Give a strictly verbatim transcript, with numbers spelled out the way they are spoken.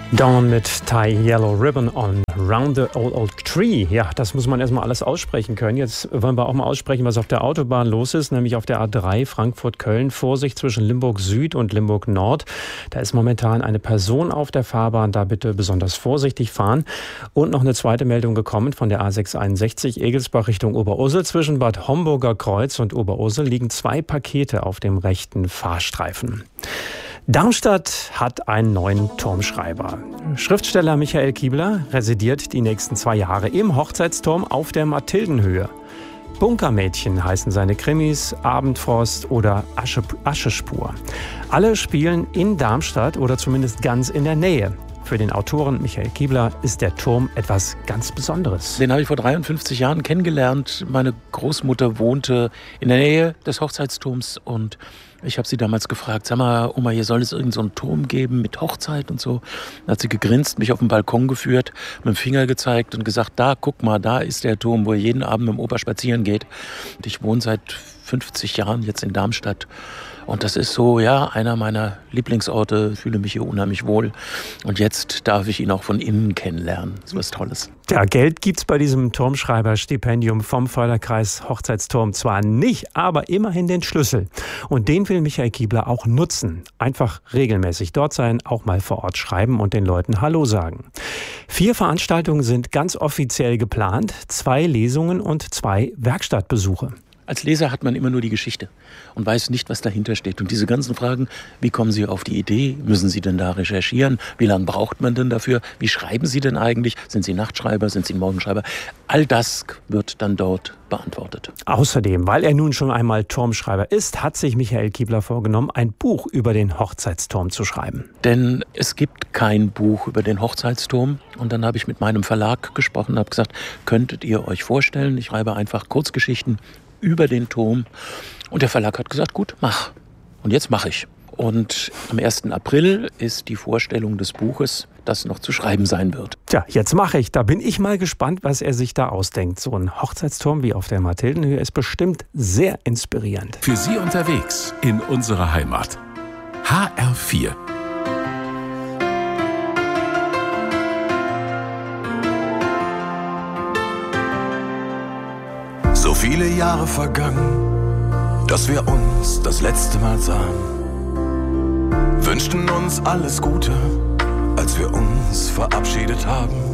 Dawn mit Tie Yellow Ribbon on Round the Old Oak Tree. Ja, das muss man erstmal alles aussprechen können. Jetzt wollen wir auch mal aussprechen, was auf der Autobahn los ist, nämlich auf der A drei Frankfurt-Köln. Vorsicht zwischen Limburg Süd und Limburg Nord. Da ist momentan eine Person auf der Fahrbahn. Da bitte besonders vorsichtig fahren. Und noch eine zweite Meldung gekommen von der A sechs einundsechzig Egelsbach Richtung Oberursel. Zwischen Bad Homburger Kreuz und Oberursel liegen zwei Pakete auf dem rechten Fahrstreifen. Darmstadt hat einen neuen Turmschreiber. Schriftsteller Michael Kiebler residiert die nächsten zwei Jahre im Hochzeitsturm auf der Mathildenhöhe. Bunkermädchen heißen seine Krimis, Abendfrost oder Asche, Aschespur. Alle spielen in Darmstadt oder zumindest ganz in der Nähe. Für den Autoren Michael Kiebler ist der Turm etwas ganz Besonderes. Den habe ich vor dreiundfünfzig Jahren kennengelernt. Meine Großmutter wohnte in der Nähe des Hochzeitsturms und ich habe sie damals gefragt, sag mal, Oma, hier soll es irgend so einen Turm geben mit Hochzeit und so. Dann hat sie gegrinst, mich auf den Balkon geführt, mit dem Finger gezeigt und gesagt, da, guck mal, da ist der Turm, wo ihr jeden Abend mit dem Opa spazieren geht. Und ich wohne seit fünfzig Jahren jetzt in Darmstadt. Und das ist so, ja, einer meiner Lieblingsorte. Ich fühle mich hier unheimlich wohl. Und jetzt darf ich ihn auch von innen kennenlernen. Das ist was Tolles. Ja, Geld gibt's bei diesem Turmschreiberstipendium vom Förderkreis Hochzeitsturm zwar nicht, aber immerhin den Schlüssel. Und den will Michael Kiebler auch nutzen. Einfach regelmäßig dort sein, auch mal vor Ort schreiben und den Leuten Hallo sagen. Vier Veranstaltungen sind ganz offiziell geplant. Zwei Lesungen und zwei Werkstattbesuche. Als Leser hat man immer nur die Geschichte und weiß nicht, was dahinter steht. Und diese ganzen Fragen, wie kommen Sie auf die Idee? Müssen Sie denn da recherchieren? Wie lange braucht man denn dafür? Wie schreiben Sie denn eigentlich? Sind Sie Nachtschreiber? Sind Sie Morgenschreiber? All das wird dann dort beantwortet. Außerdem, weil er nun schon einmal Turmschreiber ist, hat sich Michael Kiebler vorgenommen, ein Buch über den Hochzeitsturm zu schreiben. Denn es gibt kein Buch über den Hochzeitsturm. Und dann habe ich mit meinem Verlag gesprochen und habe gesagt, könntet ihr euch vorstellen, ich schreibe einfach Kurzgeschichten über den Turm. Und der Verlag hat gesagt, gut, mach. Und jetzt mache ich. Und am ersten April ist die Vorstellung des Buches, das noch zu schreiben sein wird. Tja, jetzt mache ich. Da bin ich mal gespannt, was er sich da ausdenkt. So ein Hochzeitsturm wie auf der Mathildenhöhe ist bestimmt sehr inspirierend. Für Sie unterwegs in unserer Heimat. H R vier. So viele Jahre vergangen, dass wir uns das letzte Mal sahen. Wünschten uns alles Gute, als wir uns verabschiedet haben.